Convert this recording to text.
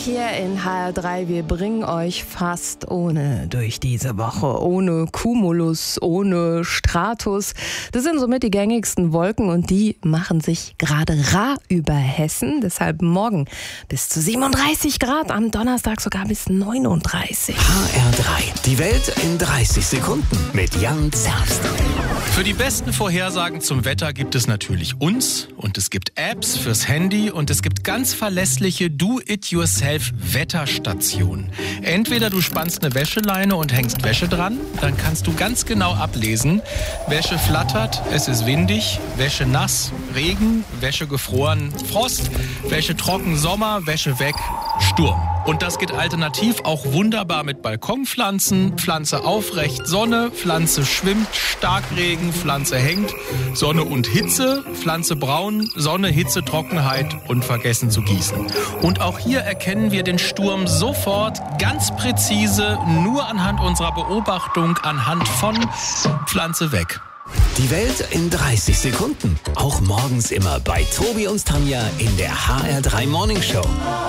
hier in HR3. Wir bringen euch fast ohne durch diese Woche. Ohne Cumulus, ohne Stratus. Das sind somit die gängigsten Wolken und die machen sich gerade rar über Hessen. Deshalb morgen bis zu 37 Grad, am Donnerstag sogar bis 39. HR3, die Welt in 30 Sekunden mit Jan Zerbst. Für die besten Vorhersagen zum Wetter gibt es natürlich uns und es gibt Apps fürs Handy und es gibt ganz verlässliche Do-it-yourself-Wetterstationen. Entweder du spannst eine Wäscheleine und hängst Wäsche dran, dann kannst du ganz genau ablesen, Wäsche flattert, es ist windig, Wäsche nass, Regen, Wäsche gefroren, Frost, Wäsche trocken, Sommer, Wäsche weg, Sturm. Und das geht alternativ auch wunderbar mit Balkonpflanzen, Pflanze aufrecht, Sonne, Pflanze schwimmt, Starkregen, Pflanze hängt, Sonne und Hitze, Pflanze braun, Sonne, Hitze, Trockenheit und vergessen zu gießen. Und auch hier erkennen wir den Sturm sofort ganz präzise, nur anhand unserer Beobachtung, anhand von Pflanze weg. Die Welt in 30 Sekunden. Auch morgens immer bei Tobi und Tanja in der HR3 Morning Show.